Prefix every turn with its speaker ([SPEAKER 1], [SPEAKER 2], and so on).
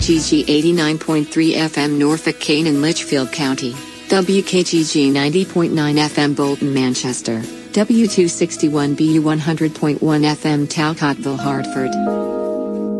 [SPEAKER 1] WKGG 89.3 FM Norfolk, Canaan, Litchfield County. WKGG 90.9 FM Bolton, Manchester. W261BU 100.1 FM Talcotville, Hartford.